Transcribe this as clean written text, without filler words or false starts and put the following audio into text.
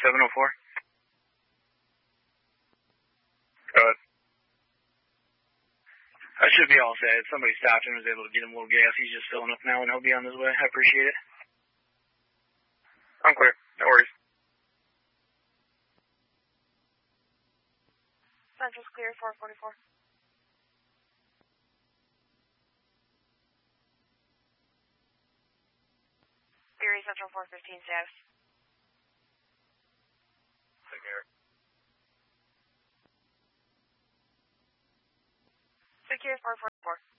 704. Go ahead. I should be all set. Somebody stopped him and was able to get him a little gas. He's just filling up now, and he'll be on his way. I appreciate it. I'm clear. No worries. Central's clear, 444. Erie Central 415 status. Take care. Secure 444.